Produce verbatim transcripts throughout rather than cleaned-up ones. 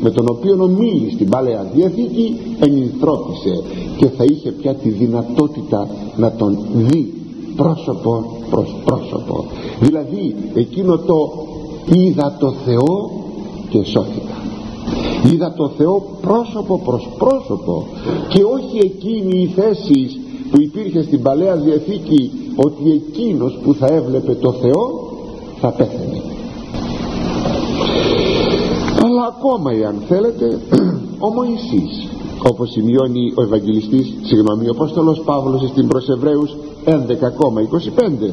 με τον οποίο ομίλη στην Παλαιά Διαθήκη ενυνθρώπισε και θα είχε πια τη δυνατότητα να τον δει πρόσωπο προς πρόσωπο, δηλαδή εκείνο το είδα το Θεό και σώθηκα. Είδα το Θεό πρόσωπο προς πρόσωπο και όχι εκείνη η θέση που υπήρχε στην Παλαιά Διαθήκη, ότι εκείνος που θα έβλεπε το Θεό θα πέθανε. Αλλά ακόμα, εάν θέλετε, ο Μωυσής, όπως σημειώνει ο Ευαγγελιστής, συγγνώμη, ο Απόστολος Παύλος στην προς Εβραίους έντεκα είκοσι πέντε,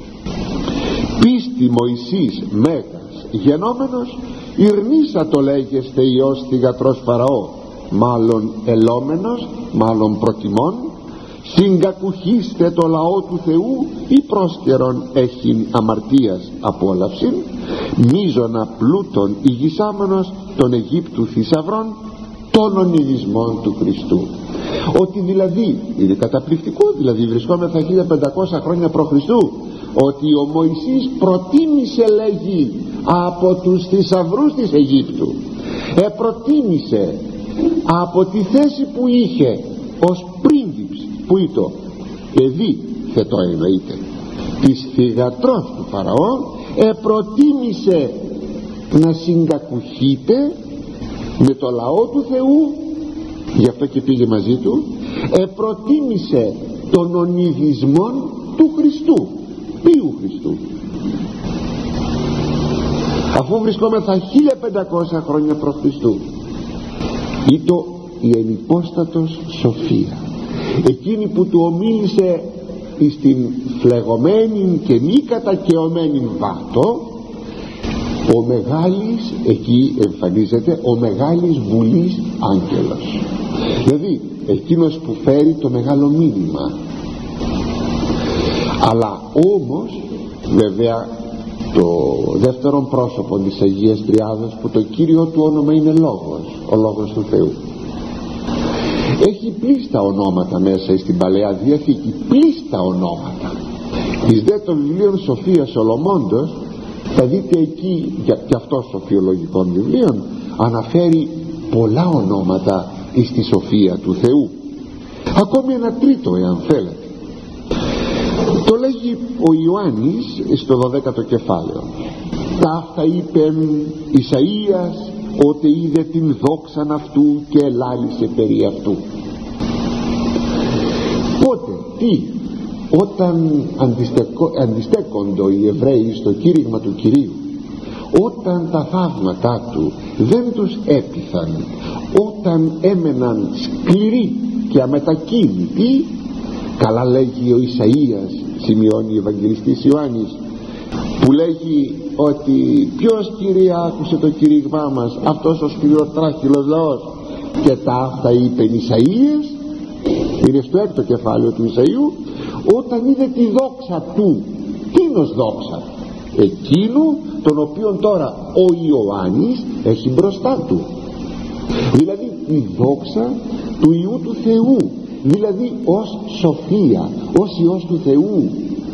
πίστη Μωυσής μέγας γενόμενος, ηρνήσα το λέγεστε Υιός θυγατρός Φαραώ, μάλλον ελόμενος, μάλλον προτιμών, συγκακουχίστε το λαό του Θεού ή πρόσκαιρον έχειν αμαρτίας απόλαυσιν, μίζωνα πλούτων ηγισάμενος των Αιγύπτου θησαυρών, των ονειδισμών του Χριστού. Ότι δηλαδή είναι καταπληκτικό, δηλαδή βρισκόμεθα χίλια πεντακόσια χρόνια π.Χ., ότι ο Μωυσής προτίμησε, λέγει, από τους θησαυρούς της Αιγύπτου, επροτίμησε από τη θέση που είχε ως πρίγκιψ, που ήτο παιδί θετό εννοείται της θυγατρός του Φαραώ, επροτίμησε να συγκακουχείται με το λαό του Θεού, γι' αυτό και πήγε μαζί του, επροτίμησε τον ονειδισμό του Χριστού. Ποιου Χριστού? Αφού βρισκόμεθα χίλια πεντακόσια χρόνια π.Χ., ήτο η ενυπόστατος σοφία, εκείνη που του ομίλησε στην φλεγωμένη και μη κατακαιωμένη βάτο, ο μεγάλης, εκεί εμφανίζεται ο μεγάλης βουλής άγγελος, δηλαδή εκείνος που φέρει το μεγάλο μήνυμα. Αλλά όμως βέβαια το δεύτερο πρόσωπο της Αγίας Τριάδος, που το κύριο του όνομα είναι Λόγος, ο Λόγος του Θεού, έχει πλήστα ονόματα μέσα στην Παλαιά Διαθήκη, πλήστα ονόματα. Εις δε των βιβλίων Σοφίας Σολομώντος θα δείτε εκεί, και αυτό σοφιολογικών βιβλίων, αναφέρει πολλά ονόματα εις τη σοφία του Θεού. Ακόμη ένα τρίτο, εάν θέλετε, το λέγει ο Ιωάννης στο δωδέκατο κεφάλαιο. Ταύτα είπεν Ισαΐας, ότι είδε την δόξαν αυτού και ελάλησε περί αυτού. Πότε, τι? Όταν αντιστεκο, αντιστέκοντο οι Εβραίοι στο κήρυγμα του Κυρίου, όταν τα θαύματά του δεν τους έπειθαν, όταν έμεναν σκληροί και αμετακίνητοι, καλά λέγει ο Ισαΐας, σημειώνει ο Ευαγγελιστής Ιωάννης, που λέγει ότι ποιος, Κύριε, άκουσε το κήρυγμά μας, αυτός ο σκληροτράχυλος λαός? Και τα αυτά είπε Ισαΐας, είναι στο έκτο κεφάλαιο του Ισαΐου, όταν είδε τη δόξα του. Τίνος δόξα? Εκείνου τον οποίον τώρα ο Ιωάννης έχει μπροστά του, δηλαδή η δόξα του Υιού του Θεού, δηλαδή ως σοφία, ως Υιός του Θεού.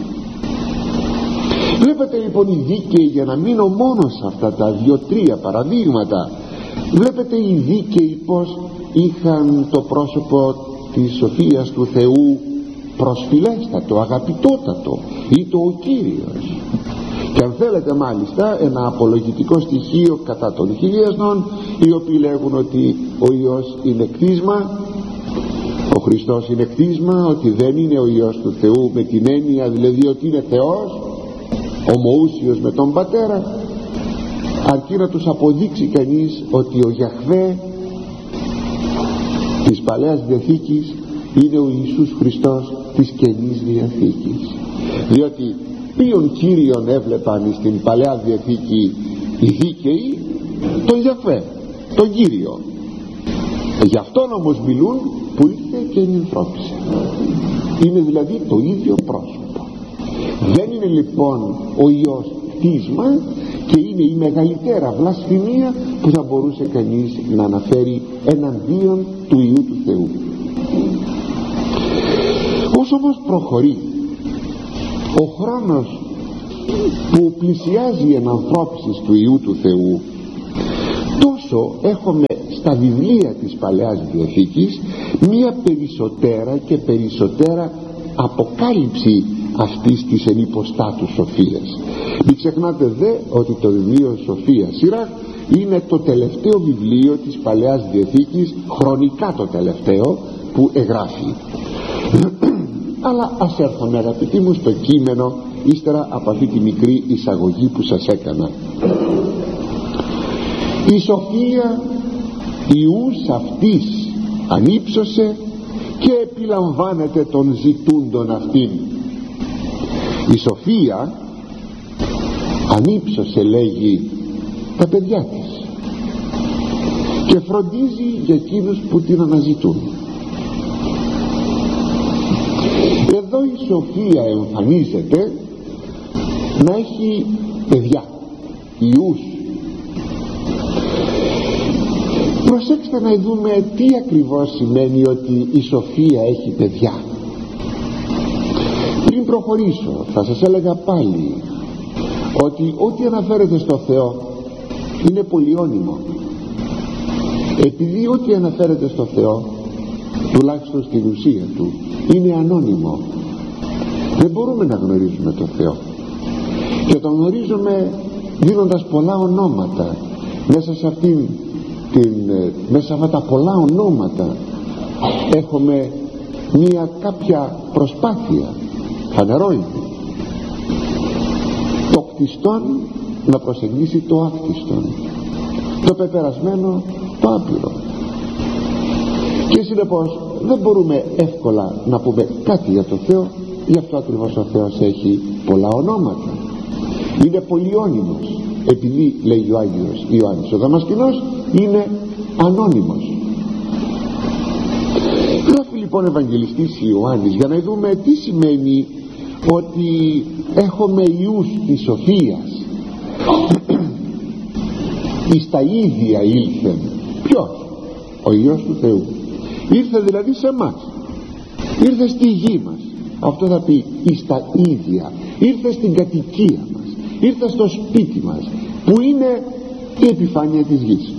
Βλέπετε λοιπόν οι δίκαιοι, για να μείνω μόνο σε αυτά τα δύο-τρία παραδείγματα, βλέπετε οι δίκαιοι πως είχαν το πρόσωπο της σοφίας του Θεού προσφυλέστατο, αγαπητότατο, ή το ο Κύριος. Και αν θέλετε μάλιστα ένα απολογητικό στοιχείο κατά των χιλιασνών, οι οποίοι λέγουν ότι ο Υιός είναι κτίσμα, ο Χριστός είναι κτίσμα, ότι δεν είναι ο Υιός του Θεού με την έννοια δηλαδή ότι είναι Θεός ομοούσιος με τον Πατέρα, αρκεί να τους αποδείξει κανείς ότι ο Γιαχβέ της Παλαιάς Διαθήκης είναι ο Ιησούς Χριστός της Καινής Διαθήκης. Διότι ποιον Κύριον έβλεπαν στην Παλαιά Διαθήκη οι δίκαιοι? Τον Γιαχβέ, τον Κύριο. Γι' αυτόν όμως μιλούν που ήρθε και ενυνθρώπισε. Είναι δηλαδή το ίδιο πρόσωπο. Δεν είναι λοιπόν ο Υιός κτίσμα, και είναι η μεγαλύτερα βλασφημία που θα μπορούσε κανείς να αναφέρει εναντίον του Υιού του Θεού. Όσο όμως προχωρεί ο χρόνος που πλησιάζει η ενανθρώπιση του Υιού του Θεού, τόσο όσο έχουμε στα βιβλία της Παλαιάς Διαθήκης μία περισσότερα και περισσότερα αποκάλυψη αυτής της ενυποστάτου σοφίας. Μην ξεχνάτε δε ότι το βιβλίο Σοφία Σειράχ είναι το τελευταίο βιβλίο της Παλαιάς Διαθήκης, χρονικά το τελευταίο που εγγράφει. Αλλά ας έρθουμε, αγαπητοί μου, στο κείμενο ύστερα από αυτή τη μικρή εισαγωγή που σας έκανα. Η σοφία ιούς αυτής ανύψωσε και επιλαμβάνεται των ζητούντων αυτήν. Η σοφία ανύψωσε, λέγει, τα παιδιά της και φροντίζει για εκείνους που την αναζητούν. Εδώ η σοφία εμφανίζεται να έχει παιδιά, ιούς. Προσέξτε να δούμε τι ακριβώς σημαίνει ότι η σοφία έχει παιδιά. Πριν προχωρήσω θα σας έλεγα πάλι ότι ό,τι αναφέρεται στο Θεό είναι πολυώνυμο. Επειδή ό,τι αναφέρεται στο Θεό, τουλάχιστον στην ουσία του, είναι ανώνυμο, δεν μπορούμε να γνωρίζουμε το Θεό, και το γνωρίζουμε δίνοντας πολλά ονόματα. Μέσα σε αυτήν την, μέσα σε αυτά τα πολλά ονόματα έχουμε μία κάποια προσπάθεια φανερόιδη, το κτιστόν να προσεγγίσει το άκτιστον, το πεπερασμένο το άπειρο, και συνεπώς δεν μπορούμε εύκολα να πούμε κάτι για το Θεό. Γι' αυτό ακριβώς ο Θεός έχει πολλά ονόματα, είναι πολυώνυμος, επειδή, λέει ο Άγιος Ιωάννης ο Δαμασκηνός, είναι ανώνυμος. Γράφει λοιπόν ο Ευαγγελιστής Ιωάννης για να δούμε τι σημαίνει ότι έχουμε ιούς της σοφίας. Εις τα ίδια ήλθε. Ποιος? Ο Υιός του Θεού. Ήρθε δηλαδή σε εμάς, ήρθε στη γη μας. Αυτό θα πει εις τα ίδια. Ήρθε στην κατοικία μας, ήρθε στο σπίτι μας, που είναι η επιφάνεια της γης.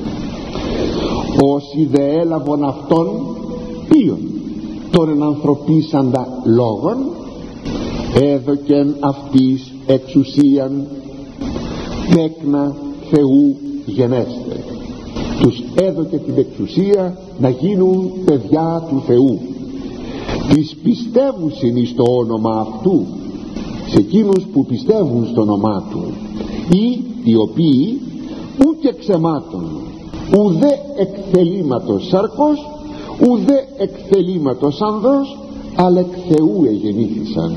Όσοι δε έλαβον αυτόν ποιον τον ενανθρωπίσαντα λόγων, έδωκεν αυτής εξουσίαν τέκνα Θεού γενέστε. Τους έδωκε την εξουσία να γίνουν παιδιά του Θεού, τις πιστεύουσιν εις το όνομα αυτού, σε εκείνους που πιστεύουν στο όνομά του, ή οι οποίοι ούτε ξεμάτων ουδέ εκθελήματος σαρκός ουδέ εκθελήματος ανδρός, αλλά εκ Θεού εγεννήθησαν.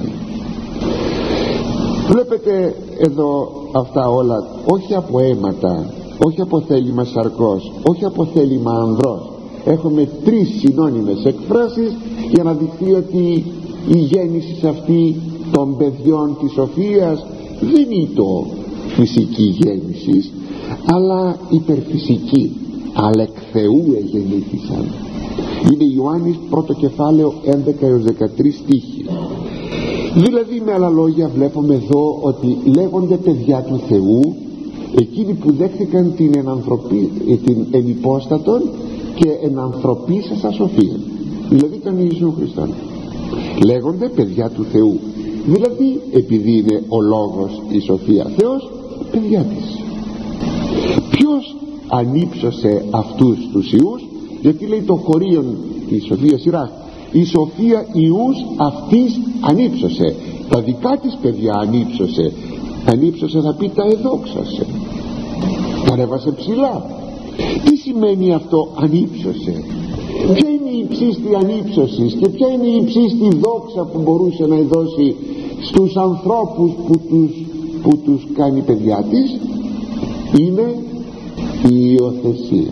Βλέπετε εδώ αυτά όλα, όχι από αίματα, όχι από θέλημα σαρκός, όχι από θέλημα ανδρός. Έχουμε τρεις συνώνυμες εκφράσεις για να δειχθεί ότι η γέννηση αυτή των παιδιών της σοφίας δεν είναι το φυσική γέννηση, αλλά υπερφυσική, αλλά εκ Θεού εγεννήθησαν. Είναι Ιωάννης πρώτο κεφάλαιο έντεκα έως δεκατρείς στίχοι. Δηλαδή, με άλλα λόγια, βλέπουμε εδώ ότι λέγονται παιδιά του Θεού εκείνοι που δέχτηκαν την, ενανθρωπή, την ενυπόστατον και ενανθρωπίσασα σοφία, δηλαδή τον Ιησού Χριστόν. Λέγονται παιδιά του Θεού, δηλαδή επειδή είναι ο λόγος η σοφία Θεός, παιδιά της. Ποιος ανύψωσε αυτούς τους ιούς? Γιατί λέει το χωρίον της Σοφίας Σειράχ, η σοφία ιούς αυτής ανύψωσε, τα δικά της παιδιά ανύψωσε. Ανύψωσε θα πει τα εδόξασε, τα ανέβασε ψηλά. Τι σημαίνει αυτό ανύψωσε? Ποια είναι η υψίστη ανύψωσης και ποια είναι η υψίστη δόξα που μπορούσε να δώσει στους ανθρώπους που τους, που τους κάνει παιδιά της? Είναι η υιοθεσία.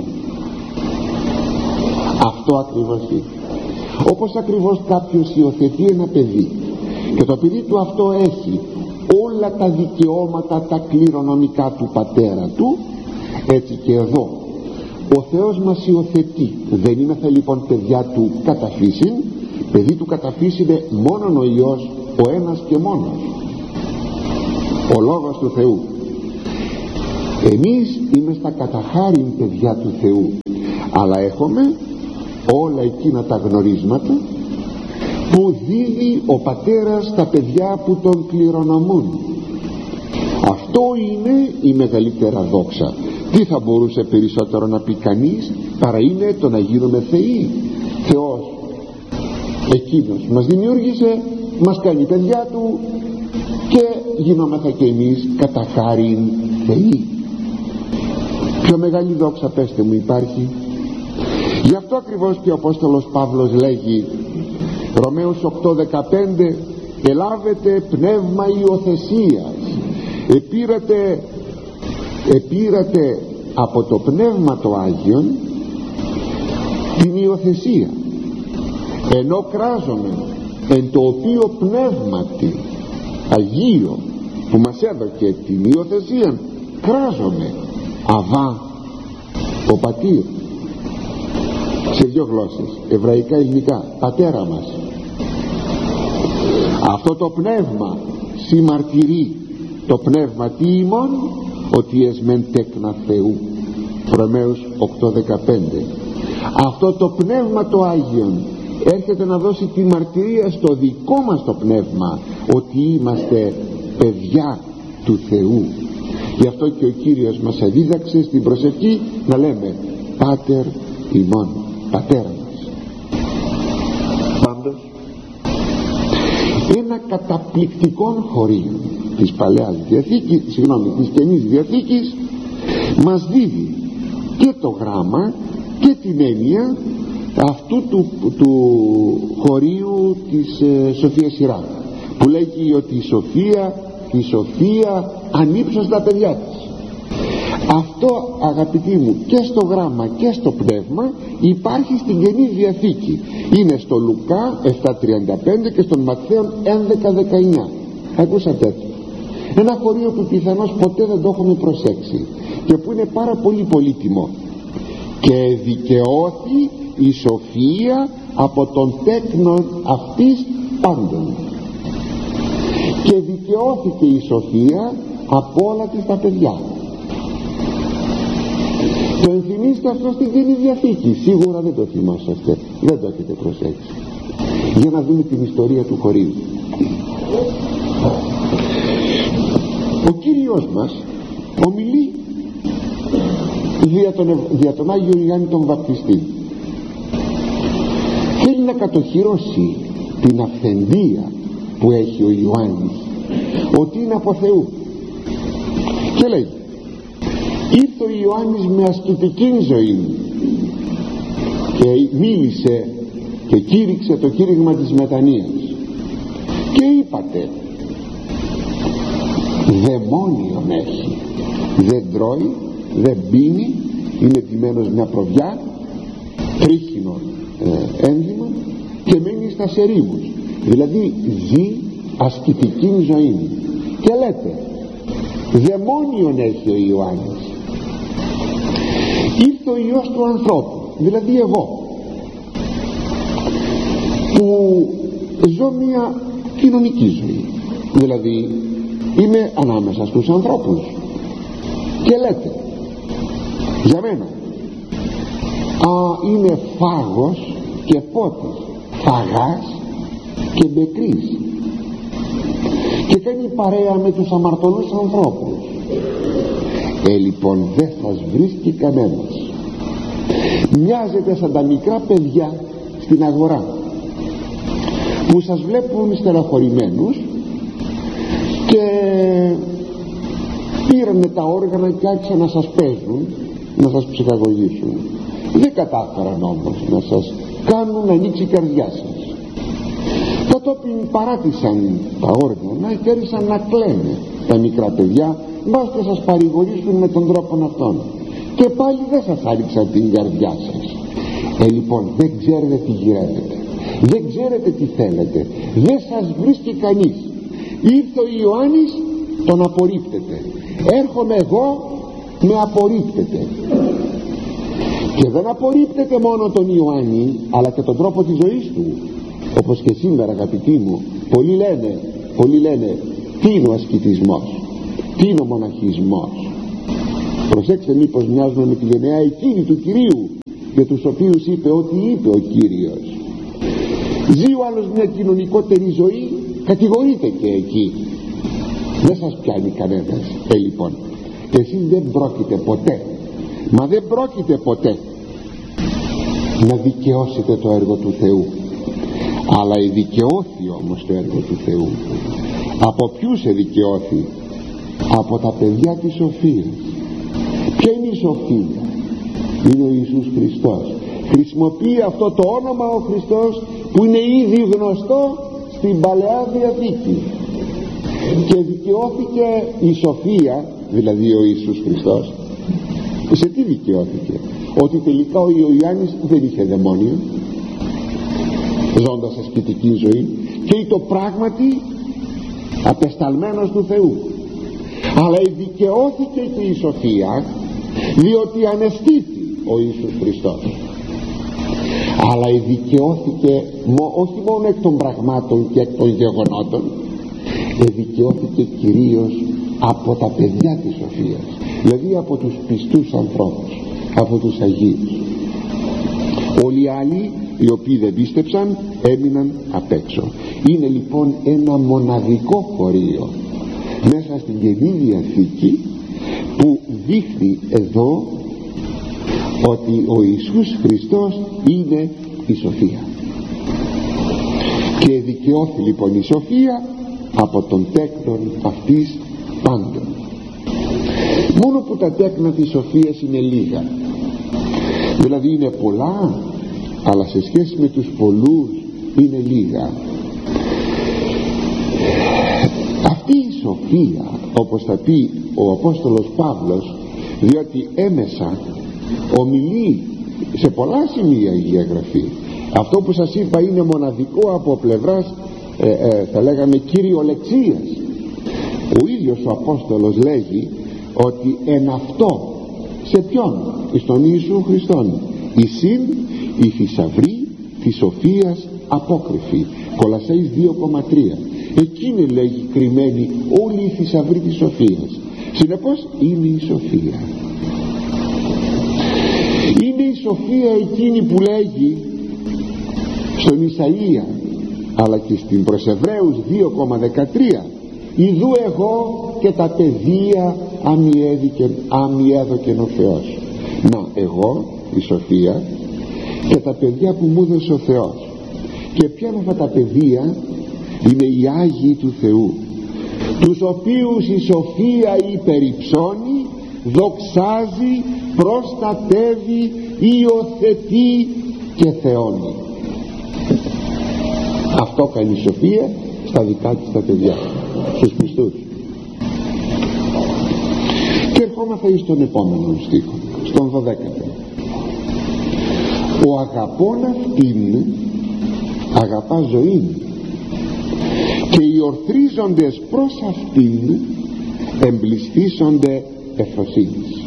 Αυτό ακριβώς είναι. Όπως ακριβώς κάποιος υιοθετεί ένα παιδί και το παιδί του αυτό έχει όλα τα δικαιώματα τα κληρονομικά του πατέρα του, έτσι και εδώ ο Θεός μας υιοθετεί. Δεν είμαστε λοιπόν παιδιά του κατά φύσιν. Παιδί του κατά φύσιν είναι μόνον ο Υιός, ο ένας και μόνος, ο Λόγος του Θεού. Εμείς είμαστε καταχάριν παιδιά του Θεού, αλλά έχουμε όλα εκείνα τα γνωρίσματα που δίδει ο πατέρας στα παιδιά που τον κληρονομούν. Αυτό είναι η μεγαλύτερα δόξα. Τι θα μπορούσε περισσότερο να πει κανείς παρά είναι το να γίνουμε Θεοί. Θεός εκείνος μας δημιούργησε, μας κάνει παιδιά του και γινόμεθα και εμείς κατά χάριν Θεοί. Πιο μεγάλη δόξα πέστε μου υπάρχει? Γι' αυτό ακριβώς και ο Απόστολος Παύλος λέγει, Ρωμαίους οκτώ δεκαπέντε, ελάβετε πνεύμα υιοθεσίας, επήρατε, επήρατε από το Πνεύμα το Άγιον την υιοθεσία, ενώ κράζομαι εν το οποίο πνεύματι Αγίο που μας έδωκε την υιοθεσία, κράζομαι Αβά ο πατήρ, σε δύο γλώσσες, εβραϊκά, ελληνικά, πατέρα μας. Αυτό το πνεύμα συμμαρτυρεί το πνεύμα τι ημών, ότι εσμεν τέκνα Θεού. Ρωμαίους οκτώ δεκαπέντε. Αυτό το πνεύμα το Άγιον έρχεται να δώσει τη μαρτυρία στο δικό μας το πνεύμα ότι είμαστε παιδιά του Θεού. Γι' αυτό και ο Κύριος μας εδίδαξε στην προσευχή να λέμε Πάτερ ημών, πατέρα μας. Πάντως ένα καταπληκτικό χωρίο της Παλαιάς Διαθήκης, συγγνώμη, της Καινής Διαθήκης μας δίδει και το γράμμα και την έννοια αυτού του, του χωρίου της ε, Σοφίας Σιράκ, που λέγει ότι η Σοφία, η Σοφία ανύψωσε τα παιδιά της. Αυτό αγαπητοί μου και στο γράμμα και στο πνεύμα υπάρχει στην Καινή Διαθήκη. Είναι στο Λουκά επτά τριάντα πέντε και στον Ματθαίον έντεκα δεκαεννιά. Ακούσατε? Ένα χωρίο που πιθανώς ποτέ δεν το έχουμε προσέξει και που είναι πάρα πολύ πολύτιμο. Και δικαιώθη η Σοφία από τον τέκνον αυτής πάντων, και δικαιώθηκε η Σοφία από όλα της τα παιδιά. Το ενθυμίστε αυτό στην Καινή Διαθήκη? Σίγουρα δεν το θυμόσαστε, δεν το έχετε προσέξει. Για να δούμε την ιστορία του χωρίου. Ο Κύριος μας ομιλεί δια τον, δια τον Άγιο Ιωάννη τον Βαπτιστή. Θέλει να κατοχυρώσει την αυθεντία που έχει ο Ιωάννης, ότι είναι από Θεού, και λέει ήρθε ο Ιωάννης με ασκητική ζωή και μίλησε και κήρυξε το κήρυγμα της μετανοίας και είπατε δαιμόνιον έχει, δεν τρώει, δεν πίνει, είναι ντυμένος μια προβιά, τρίχινο ε, ένδυμα και μένει στα σερίμους, δηλαδή ζει ασκητική ζωή. Και λέτε δαιμόνιον έχει ο Ιωάννης. Ήρθε ο Υιός του ανθρώπου, δηλαδή εγώ, που ζω μια κοινωνική ζωή, δηλαδή είμαι ανάμεσα στους ανθρώπους, και λέτε για μένα α, είναι φάγος και πότης, φαγάς και μπεκρής, και κάνει παρέα με τους αμαρτωλούς ανθρώπους. Ε, λοιπόν δεν σας βρίσκει κανένας. Μοιάζετε σαν τα μικρά παιδιά στην αγορά που σας βλέπουν στεναχωρημένους και πήρανε τα όργανα και άρχισαν να σας παίζουν, να σας ψυχαγωγήσουν. Δεν κατάφεραν όμως να σας κάνουν να ανοίξει η καρδιά σας. Κατόπιν παράτησαν τα όργανα και άρχισαν να κλαίνε τα μικρά παιδιά, μπας και σας παρηγορήσουν με τον τρόπο αυτόν, και πάλι δεν σας άνοιξαν την καρδιά σας. Ε, λοιπόν δεν ξέρετε τι γυρεύετε, δεν ξέρετε τι θέλετε, δεν σας βρίσκει κανείς. Ήρθε ο Ιωάννης, τον απορρίπτεται. Έρχομαι εγώ, με απορρίπτεται. Και δεν απορρίπτεται μόνο τον Ιωάννη, αλλά και τον τρόπο της ζωής του. Όπως και σήμερα αγαπητοί μου, πολλοί λένε, πολλοί λένε τι είναι ο ασκητισμός, τι είναι ο μοναχισμός. Προσέξτε, μήπως μοιάζουμε με τη γενεά εκείνη του Κυρίου, για τους οποίους είπε ό,τι είπε ο Κύριος. Ζει ο άλλος μια κοινωνικότερη ζωή, κατηγορείται και εκεί, δεν σας πιάνει κανένας. Ε λοιπόν, εσείς δεν πρόκειται ποτέ, μα δεν πρόκειται ποτέ να δικαιώσετε το έργο του Θεού, αλλά εδικαιώθη όμως το έργο του Θεού. Από ποιους εδικαιώθη? Από τα παιδιά της σοφίας. Ποια είναι η σοφία? Είναι ο Ιησούς Χριστός. Χρησιμοποιεί αυτό το όνομα ο Χριστός που είναι ήδη γνωστό στην Παλαιά Διαθήκη, και δικαιώθηκε η σοφία, δηλαδή ο Ιησούς Χριστός. Σε τι δικαιώθηκε? Ότι τελικά ο Ιωάννης δεν είχε δαιμόνιο, ζώντας ασκητική ζωή, και ήταν πράγματι απεσταλμένος του Θεού. Αλλά δικαιώθηκε και η σοφία, διότι ανεστήθη ο Ιησούς Χριστός. Αλλά δικαιώθηκε όχι μόνο εκ των πραγμάτων και εκ των γεγονότων, δικαιώθηκε κυρίως από τα παιδιά της σοφίας, δηλαδή από τους πιστούς ανθρώπους, από τους Αγίους. Όλοι οι άλλοι οι οποίοι δεν πίστεψαν έμειναν απ' έξω. Είναι λοιπόν ένα μοναδικό χωρίο μέσα στην Καινή Διαθήκη που δείχνει εδώ ότι ο Ιησούς Χριστός είναι η σοφία. Και δικαιώθη λοιπόν η σοφία από τον τέκνον αυτής πάντων. Μόνο που τα τέκνα της σοφίας είναι λίγα, δηλαδή είναι πολλά, αλλά σε σχέση με τους πολλούς είναι λίγα. Αυτή η σοφία, όπως θα πει ο Απόστολος Παύλος, διότι έμεσα ομιλεί σε πολλά σημεία η Αγία Γραφή, αυτό που σας είπα είναι μοναδικό από πλευράς ε, ε, θα λέγαμε κυριολεξίας. Ο ίδιος ο Απόστολος λέγει ότι εν αυτό, σε ποιον? Στον Ιησού Χριστόν, η συν η θησαυρή της σοφίας απόκριφη. Κολασσαίους δύο κόμμα τρία. Εκείνη λέγει κρυμμένη όλη η θησαυρή της σοφίας. Συνεπώς είναι η σοφία. Είναι η σοφία εκείνη που λέγει στον Ισαΐα, αλλά και στην προς Εβραίους δύο κόμμα δεκατρία, ιδού εγώ και τα παιδεία αμοιέδωκεν ο Θεός. Να, εγώ η σοφία και τα παιδιά που μου έδωσε ο Θεός. Και ποια είναι αυτά τα παιδεία? Είναι οι Άγιοι του Θεού, τους οποίους η σοφία υπεριψώνει, δοξάζει, προστατεύει, υιοθετεί και θεώνει. Αυτό κάνει η σοφία στα δικά της τα παιδιά, στους πιστούς. Και ερχόμαστε εις τον επόμενο στίχο, στον δωδέκατο. Ο αγαπών αυτήν αγαπά ζωήν, και οι ορθρίζοντες προς αυτήν εμπληστήσονται ευφροσύνης.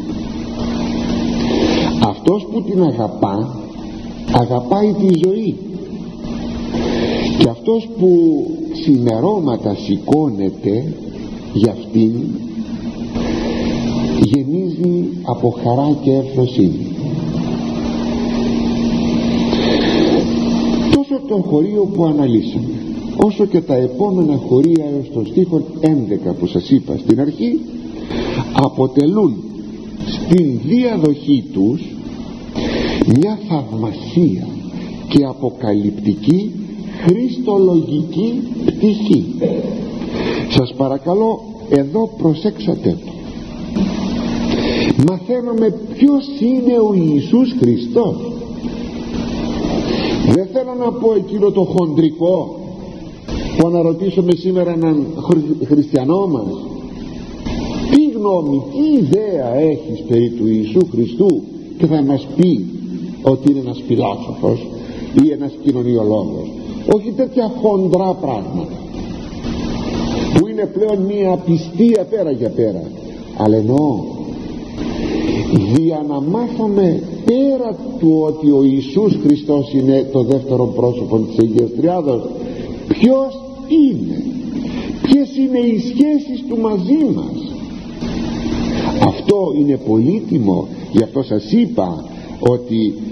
Αυτός που την αγαπά, αγαπάει τη ζωή, και αυτός που ξημερώματα σηκώνεται για αυτήν γεννίζει από χαρά και ευφροσύνη. Τόσο το χωρίο που αναλύσαμε, όσο και τα επόμενα χωρία έως το στίχο έντεκα που σας είπα στην αρχή, αποτελούν στην διαδοχή τους μια θαυμασία και αποκαλυπτική χριστολογική πτυχή. Σας παρακαλώ, εδώ προσέξατε το. Μαθαίνουμε ποιος είναι ο Ιησούς Χριστός. Δεν θέλω να πω εκείνο το χοντρικό που αναρωτήσουμε σήμερα έναν χριστιανό μας. Τι γνώμη, τι ιδέα έχεις περί του Ιησού Χριστού, και θα μας πει ότι είναι ένας φιλόσοφος ή ένας κοινωνιολόγος. Όχι τέτοια χοντρά πράγματα που είναι πλέον μια απιστία πέρα για πέρα, αλλά εννοώ δια να μάθουμε πέρα του ότι ο Ιησούς Χριστός είναι το δεύτερο πρόσωπο της Αγίας Τριάδος, ποιος είναι, ποιες είναι οι σχέσεις του μαζί μας. αυτό είναι πολύτιμο. Γι' αυτό σας είπα ότι